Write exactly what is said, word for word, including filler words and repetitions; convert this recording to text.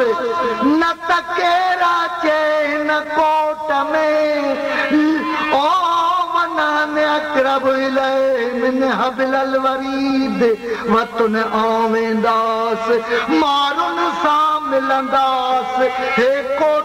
न त केरा चैन कोट में ओ मनन अकरब इलै मिन हबलल वरीद वतन आवेंदास मारुन सां मिलंदास हे कोट